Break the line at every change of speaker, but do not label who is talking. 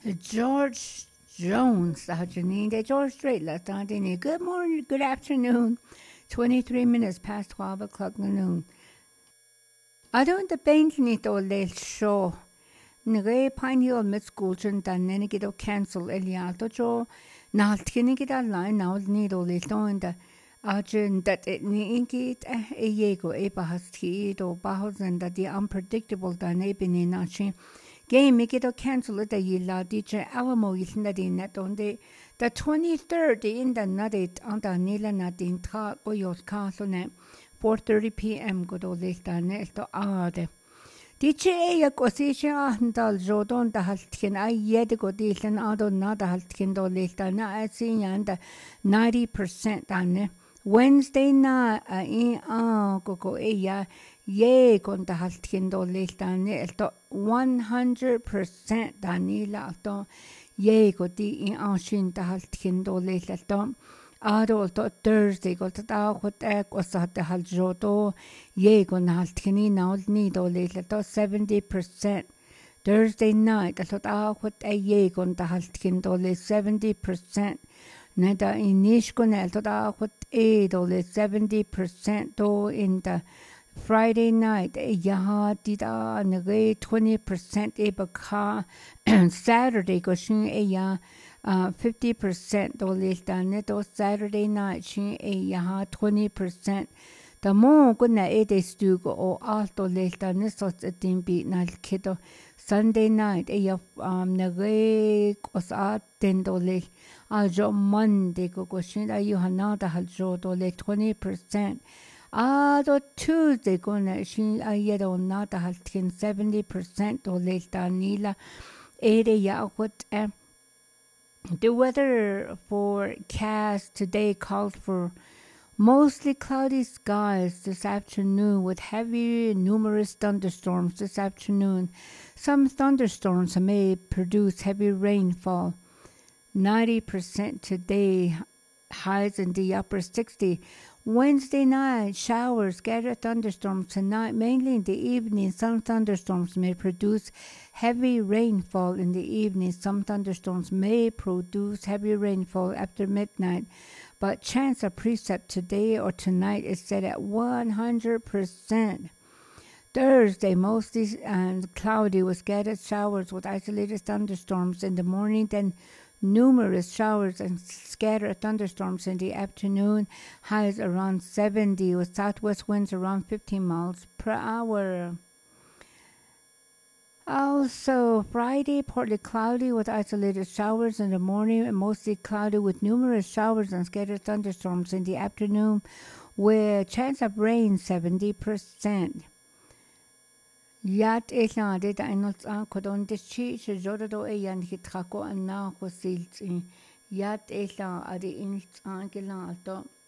George Jones, Janine, George Strait, Latantini. Good morning, good afternoon. 23 minutes past 12 o'clock noon. I don't the painting it all the show. Nge pine hill mid school dan nene get cancel Eliato jo. Naltkini get a line now need all the in the Argent that it need a yego ebahasti or bahos and that the unpredictable danebini nachi. Game make it cancel it a yilla DJ Alamo is nadin net on the 23rd in the nutted on the Nila Nadin ta or your castle net 4:30 p.m. good old net to ade. DJ a cosisha dal jodon the haltkin I yet go dilan adon not the haltkin do lista na I see and 90% done. Wednesday night in go eya ye con the haltkin do lista ne 100% danila to ye go di in anshin the haltkin do lista to Adol to Thursday go to da hot ek osat the haljoto ye go na haltkini now need do lista to 70%. Thursday night the da hot a ye go the haltkin do 70%. Neda inish gonel to da hot a do 70% do in the Friday night yaha dida nge 20% ebaka Saturday go shin ya 50% do lista neto Saturday night shin yaha 20% the mo gonna stu go o alto lista nesot timbi nal kido Sunday night ya nge kosa tendo le aljo Monday go shin yohana da haljo do le 20% the Tuesday gonna she yet on not the haltin 70% or late nila area what the weather forecast today called for mostly cloudy skies this afternoon with heavy numerous thunderstorms this afternoon. Some thunderstorms may produce heavy rainfall. 90% today, highs in the upper 60. Wednesday night, showers, scattered thunderstorms tonight, mainly in the evening. Some thunderstorms may produce heavy rainfall in the evening. Some thunderstorms may produce heavy rainfall after midnight, but chance of precip today or tonight is set at 100%. Thursday, mostly cloudy with scattered showers with isolated thunderstorms in the morning, then numerous showers and scattered thunderstorms in the afternoon. Highs around 70 with southwest winds around 15 miles per hour. Also, Friday, partly cloudy with isolated showers in the morning and mostly cloudy with numerous showers and scattered thunderstorms in the afternoon with chance of rain 70%. Yat elan det einot an kodon de chi se jodo eyan hitrako an na hosilti. Yat elan adi in an gelan to